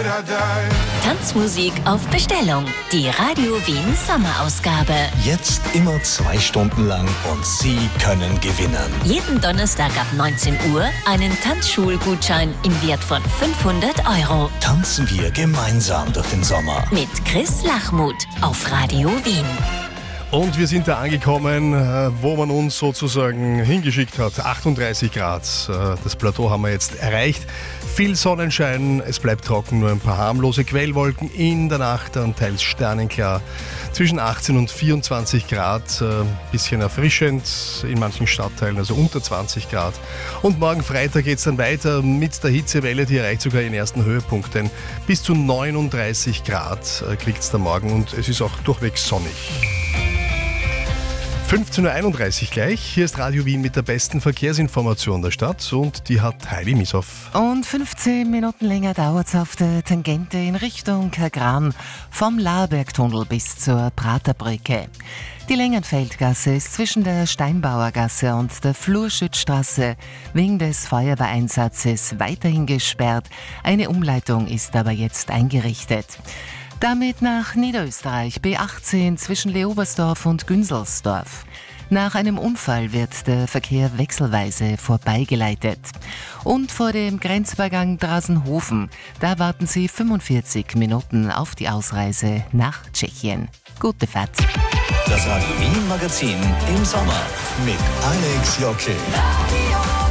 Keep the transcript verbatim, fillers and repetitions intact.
Tanzmusik auf Bestellung. Die Radio Wien Sommerausgabe. Jetzt immer zwei Stunden lang und Sie können gewinnen. Jeden Donnerstag ab neunzehn Uhr einen Tanzschulgutschein im Wert von fünfhundert Euro. Tanzen wir gemeinsam durch den Sommer. Mit Chris Lachmuth auf Radio Wien. Und wir sind da angekommen, wo man uns sozusagen hingeschickt hat. achtunddreißig Grad. Das Plateau haben wir jetzt erreicht. Viel Sonnenschein, es bleibt trocken, nur ein paar harmlose Quellwolken. In der Nacht dann teils sternenklar. Zwischen achtzehn und vierundzwanzig Grad. Bisschen erfrischend in manchen Stadtteilen, also unter zwanzig Grad. Und morgen Freitag geht es dann weiter mit der Hitzewelle. Die erreicht sogar ihren ersten Höhepunkt. Denn bis zu neununddreißig Grad kriegt es da morgen und es ist auch durchwegs sonnig. fünfzehn Uhr einunddreißig gleich. Hier ist Radio Wien mit der besten Verkehrsinformation der Stadt und die hat Heidi Mieshoff. Und fünfzehn Minuten länger dauert es auf der Tangente in Richtung Kagran vom Laerbergtunnel bis zur Praterbrücke. Die Längenfeldgasse ist zwischen der Steinbauergasse und der Flurschützstraße wegen des Feuerwehreinsatzes weiterhin gesperrt. Eine Umleitung ist aber jetzt eingerichtet. Damit nach Niederösterreich B achtzehn zwischen Leobersdorf und Günzelsdorf. Nach einem Unfall wird der Verkehr wechselweise vorbeigeleitet. Und vor dem Grenzübergang Drasenhofen, da warten Sie fünfundvierzig Minuten auf die Ausreise nach Tschechien. Gute Fahrt. Das Radio Wien Magazin im Sommer mit Alex Jocke.